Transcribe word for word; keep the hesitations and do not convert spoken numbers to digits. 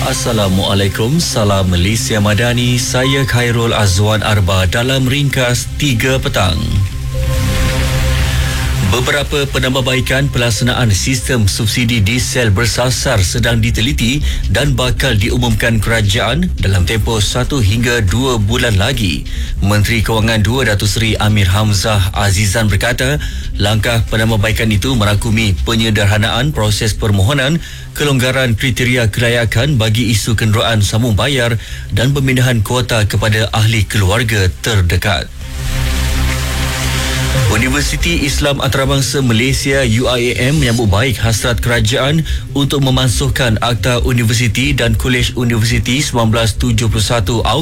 Assalamualaikum, salam Malaysia Madani. Saya Khairul Azwan Arba dalam ringkas tiga petang. Beberapa penambahbaikan pelaksanaan sistem subsidi diesel bersasar sedang diteliti dan bakal diumumkan kerajaan dalam tempoh satu hingga dua bulan lagi. Menteri Kewangan dua Datuk Seri Amir Hamzah Azizan berkata, langkah penambahbaikan itu merakumi penyederhanaan proses permohonan, kelonggaran kriteria kelayakan bagi isu kenderaan sambung bayar dan pemindahan kuota kepada ahli keluarga terdekat. Universiti Islam Antarabangsa Malaysia U I A M menyambut baik hasrat kerajaan untuk memansuhkan Akta Universiti dan Kolej Universiti seribu sembilan ratus tujuh puluh satu